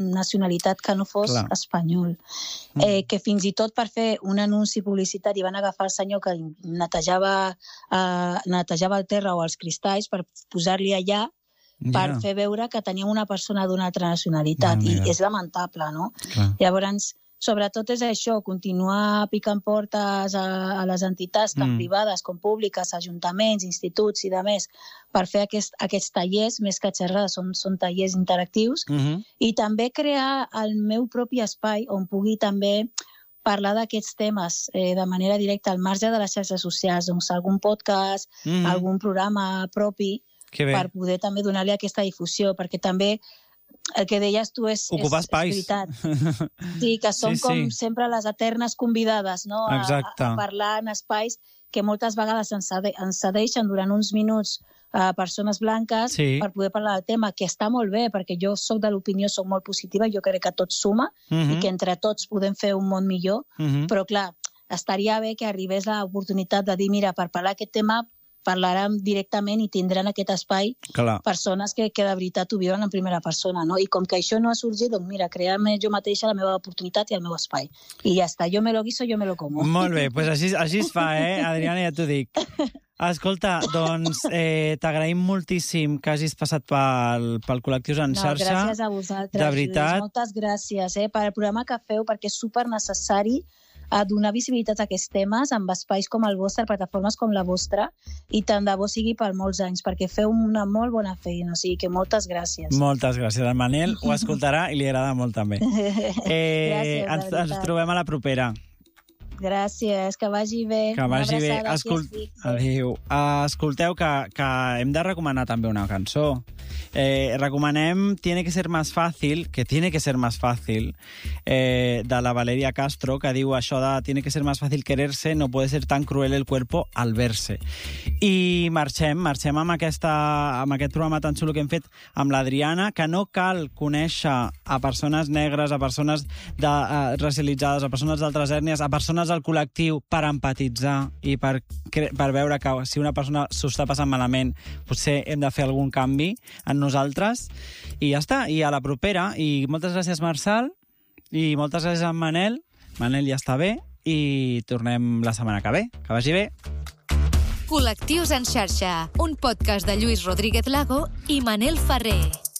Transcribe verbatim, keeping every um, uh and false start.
nacionalitat que no fos Clar. espanyol. Mm. Eh, que fins i tot per fer un anunci publicitari van agafar el senyor que netejava, eh, netejava el terra o els cristalls per posar-li allà per Ja. fer veure que tenia una persona d'una altra nacionalitat. Mare I meva. és lamentable, no? Clar. Llavors, sobretot és això, continuar picant portes a, a les entitats tant Mm. privades com públiques, ajuntaments, instituts i de més, per fer aquest, aquests tallers, més que xerrades, són, són tallers interactius, Mhm. i també crear el meu propi espai on pugui també parlar d'aquests temes eh, de manera directa al marge de les xarxes socials, doncs algun podcast, Mhm. algun programa propi, Que bé. per poder també donar-li aquesta difusió, perquè també el que deies tu és, Ocupar és, és espais. veritat. Sí, que som Sí, sí. com sempre les eternes convidades, no? A, Exacte. a parlar en espais que moltes vegades ens, cede, ens cedeixen durant uns minuts a persones blanques Sí. per poder parlar del tema, que està molt bé, perquè jo sóc de l'opinió, sóc molt positiva, jo crec que tot suma Mhm. i que entre tots podem fer un món millor, Mhm. però clar, estaria bé que arribés l'oportunitat de dir, mira, per parlar aquest tema parlarem directament i tindran aquest espai Clar. persones que, que de veritat ho viuen en primera persona, no? I com que això no ha sorgit, doncs mira, crear-me jo mateixa la meva oportunitat i el meu espai. I ja està, jo me lo guiso, jo me lo como. Molt bé, doncs així, així es fa, eh, Adriana, ja t'ho dic. Escolta, doncs eh, t'agraïm moltíssim que hagis passat pel, pel Col·lectius en No, xarxa. gràcies a vosaltres, De veritat. Lluís, moltes gràcies eh, per el programa que feu, perquè és super necessari a donar visibilitat a aquests temes amb espais com el vostre, plataformes com la vostra, i tant de bo sigui per molts anys, perquè feu una molt bona feina, o sigui que moltes gràcies. Moltes gràcies. El Manel ho escoltarà i li agrada molt també. Eh, Gràcies, de ens, ens veritat. trobem a la propera. Gràcies, que vagi bé. Que vagi bé. Una abraçada, Escol... aquí estic. Adéu. Uh, escolteu, que, que hem de recomanar també una cançó. Eh, recomanem Tiene que ser más fácil, que tiene que ser más fácil, eh, de la Valeria Castro, que diu això de tiene que ser más fácil quererse, no puede ser tan cruel el cuerpo al verse. I marxem, marxem amb, aquesta, amb aquest programa tan xulo que hem fet amb l'Adriana, que no cal conèixer a persones negres, a persones de, uh, racialitzades, a persones d'altres ètnies, a persones del col·lectiu per empatitzar i per, per veure que si una persona s'ho està passant malament, potser hem de fer algun canvi en nosaltres. I ja està, i a la propera. I moltes gràcies, Marçal, i moltes gràcies a Manel. Manel ja està bé, i tornem la setmana que ve. Que vagi bé. Col·lectius en xarxa, un podcast de Lluís Rodríguez Lago i Manel Ferrer.